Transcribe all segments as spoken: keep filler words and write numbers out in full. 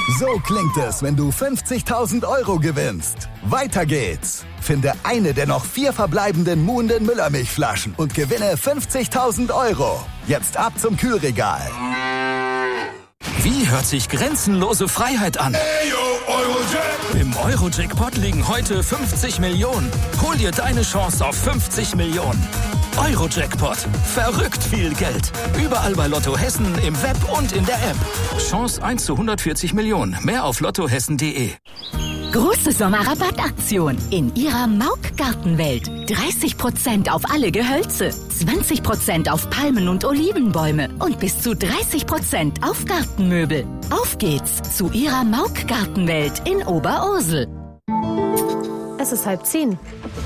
So klingt es, wenn du fünfzigtausend Euro gewinnst. Weiter geht's. Finde eine der noch vier verbleibenden Muhnden Müllermilchflaschen und gewinne fünfzigtausend Euro. Jetzt ab zum Kühlregal. Wie hört sich grenzenlose Freiheit an? Eurojackpot. Im Eurojackpot liegen heute fünfzig Millionen. Hol dir deine Chance auf fünfzig Millionen. Eurojackpot. Verrückt viel Geld. Überall bei Lotto Hessen, im Web und in der App. Chance eins zu hundertvierzig Millionen. Mehr auf lottohessen punkt de. Große Sommerrabattaktion in Ihrer Mauk Gartenwelt. dreißig Prozent auf alle Gehölze, zwanzig Prozent auf Palmen- und Olivenbäume und bis zu dreißig Prozent auf Gartenmöbel. Auf geht's zu Ihrer Mauk Gartenwelt in Oberursel. Es ist halb zehn.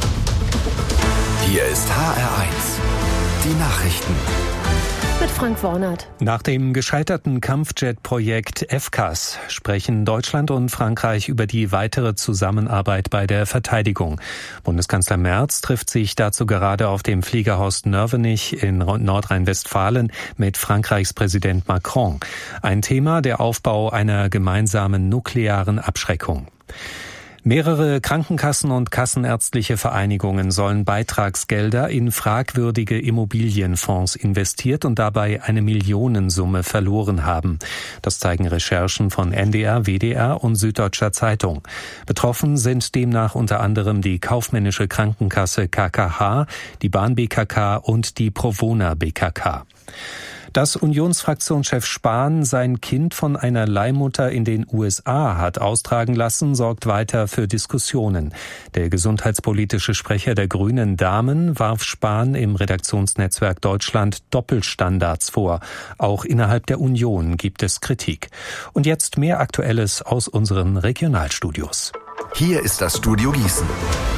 Hier ist H R eins. Die Nachrichten. Mit Frank Wornert. Nach dem gescheiterten Kampfjet-Projekt F C A S sprechen Deutschland und Frankreich über die weitere Zusammenarbeit bei der Verteidigung. Bundeskanzler Merz trifft sich dazu gerade auf dem Flieger Horst Nörvenich in Nordrhein-Westfalen mit Frankreichs Präsident Macron. Ein Thema: der Aufbau einer gemeinsamen nuklearen Abschreckung. Mehrere Krankenkassen und kassenärztliche Vereinigungen sollen Beitragsgelder in fragwürdige Immobilienfonds investiert und dabei eine Millionensumme verloren haben. Das zeigen Recherchen von N D R, W D R und Süddeutscher Zeitung. Betroffen sind demnach unter anderem die Kaufmännische Krankenkasse K K H, die Bahn B K K und die Provona B K K. Dass Unionsfraktionschef Spahn sein Kind von einer Leihmutter in den U S A hat austragen lassen, sorgt weiter für Diskussionen. Der gesundheitspolitische Sprecher der Grünen Damen warf Spahn im Redaktionsnetzwerk Deutschland Doppelstandards vor. Auch innerhalb der Union gibt es Kritik. Und jetzt mehr Aktuelles aus unseren Regionalstudios. Hier ist das Studio Gießen.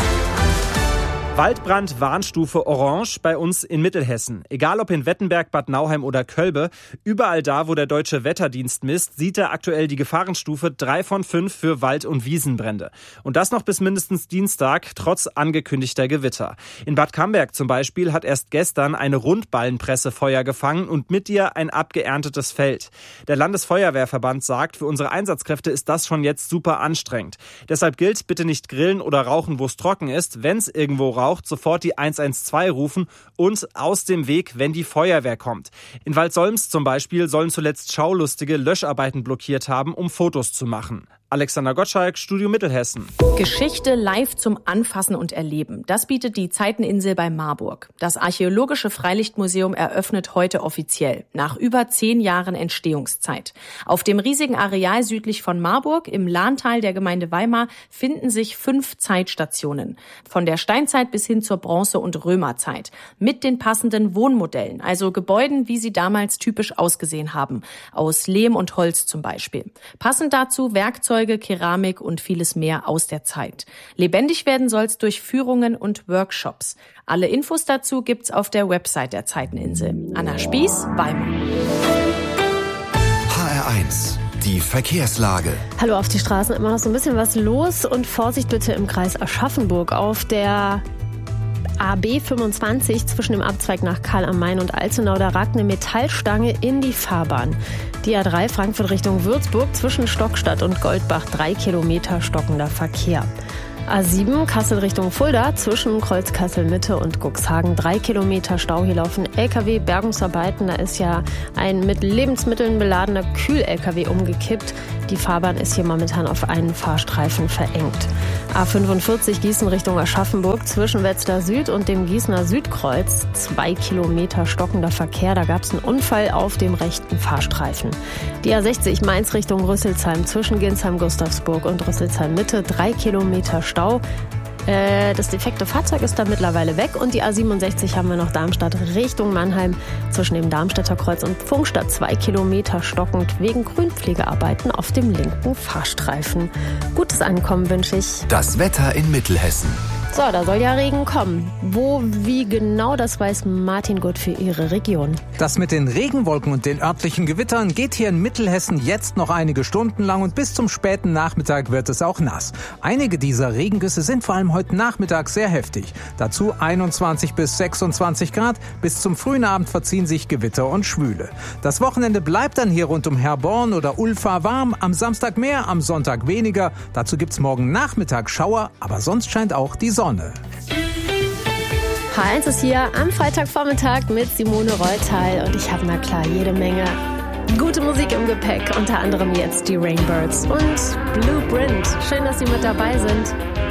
Waldbrand Warnstufe Orange bei uns in Mittelhessen. Egal ob in Wettenberg, Bad Nauheim oder Kölbe, überall da, wo der Deutsche Wetterdienst misst, sieht er aktuell die Gefahrenstufe drei von fünf für Wald- und Wiesenbrände. Und das noch bis mindestens Dienstag, trotz angekündigter Gewitter. In Bad Camberg zum Beispiel hat erst gestern eine Rundballenpresse Feuer gefangen und mit ihr ein abgeerntetes Feld. Der Landesfeuerwehrverband sagt, für unsere Einsatzkräfte ist das schon jetzt super anstrengend. Deshalb gilt, bitte nicht grillen oder rauchen, wo es trocken ist. Wenn es irgendwo raucht, sofort die eins eins zwei rufen und aus dem Weg, wenn die Feuerwehr kommt. In Waldsolms zum Beispiel sollen zuletzt Schaulustige Löscharbeiten blockiert haben, um Fotos zu machen. Alexander Gottschalk, Studio Mittelhessen. Geschichte live zum Anfassen und Erleben. Das bietet die Zeiteninsel bei Marburg. Das Archäologische Freilichtmuseum eröffnet heute offiziell, nach über zehn Jahren Entstehungszeit. Auf dem riesigen Areal südlich von Marburg, im Lahntal der Gemeinde Weimar, finden sich fünf Zeitstationen. Von der Steinzeit bis hin zur Bronze- und Römerzeit. Mit den passenden Wohnmodellen, also Gebäuden, wie sie damals typisch ausgesehen haben. Aus Lehm und Holz zum Beispiel. Passend dazu Werkzeuge, Keramik und vieles mehr aus der Zeit. Lebendig werden soll's durch Führungen und Workshops. Alle Infos dazu gibt's auf der Website der Zeiteninsel. Anna Spieß, Weimar. H R eins. Die Verkehrslage. Hallo, auf die Straßen immer noch so ein bisschen was los und Vorsicht bitte im Kreis Aschaffenburg auf der A B fünfundzwanzig zwischen dem Abzweig nach Karl am Main und Alzenau, da ragt eine Metallstange in die Fahrbahn. Die A drei Frankfurt Richtung Würzburg zwischen Stockstadt und Goldbach, drei Kilometer stockender Verkehr. A sieben Kassel Richtung Fulda zwischen Kreuzkassel Mitte und Cuxhagen, drei Kilometer Stau. Hier laufen L K W, Bergungsarbeiten. Da ist ja ein mit Lebensmitteln beladener Kühl-L K W umgekippt. Die Fahrbahn ist hier momentan auf einen Fahrstreifen verengt. A fünfundvierzig Gießen Richtung Aschaffenburg zwischen Wetzlar Süd und dem Gießener Südkreuz, zwei Kilometer stockender Verkehr. Da gab es einen Unfall auf dem rechten Fahrstreifen. Die A sechzig Mainz Richtung Rüsselsheim zwischen Ginsheim-Gustavsburg und Rüsselsheim Mitte, drei Kilometer Stau. Äh, das defekte Fahrzeug ist da mittlerweile weg. Und die A siebenundsechzig haben wir noch Darmstadt Richtung Mannheim zwischen dem Darmstädter Kreuz und Pfungstadt, zwei Kilometer stockend wegen Grünpflegearbeiten auf dem linken Fahrstreifen. Gutes Ankommen wünsche ich. Das Wetter in Mittelhessen. So, da soll ja Regen kommen. Wo, wie genau, das weiß Martin Gutt für Ihre Region. Das mit den Regenwolken und den örtlichen Gewittern geht hier in Mittelhessen jetzt noch einige Stunden lang und bis zum späten Nachmittag wird es auch nass. Einige dieser Regengüsse sind vor allem heute Nachmittag sehr heftig. Dazu einundzwanzig bis sechsundzwanzig Grad. Bis zum frühen Abend verziehen sich Gewitter und Schwüle. Das Wochenende bleibt dann hier rund um Herborn oder Ulfa warm. Am Samstag mehr, am Sonntag weniger. Dazu gibt's morgen Nachmittag Schauer, aber sonst scheint auch die Sonne. H eins ist hier am Freitagvormittag mit Simone Reutal und ich habe na klar jede Menge gute Musik im Gepäck, unter anderem jetzt die Rainbirds und Blueprint. Schön, dass Sie mit dabei sind.